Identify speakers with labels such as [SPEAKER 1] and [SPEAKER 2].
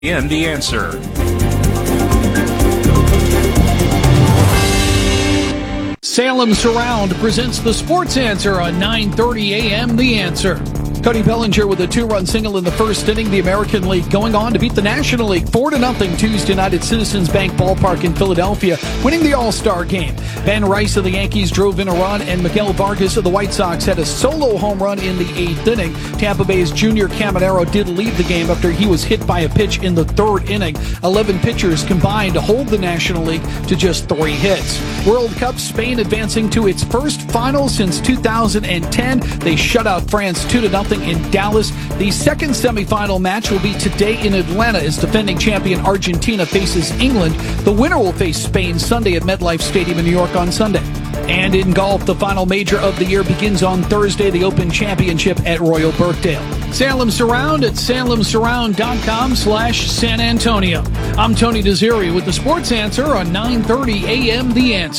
[SPEAKER 1] In The Answer.
[SPEAKER 2] Salem Surround presents the Sports Answer on 9:30 a.m. The Answer. Cody Bellinger with a two-run single in the first inning. The American League going on to beat the National League 4-0 Tuesday night at Citizens Bank Ballpark in Philadelphia, winning the All-Star game. Ben Rice of the Yankees drove in a run, and Miguel Vargas of the White Sox had a solo home run in the eighth inning. Tampa Bay's Junior Caminero did lead the game after he was hit by a pitch in the third inning. 11 pitchers combined to hold the National League to just 3 hits. World Cup, Spain advancing to its first final since 2010. They shut out France 2-0 in Dallas. The second semifinal match will be today in Atlanta as defending champion Argentina faces England. The winner will face Spain Sunday at MetLife Stadium in New York on Sunday. And in golf, the final major of the year begins on Thursday, the Open Championship at Royal Birkdale. Salem Surround at salemsurround.com/San Antonio. I'm Tony Desiri with the Sports Answer on 9:30 a.m. The Answer.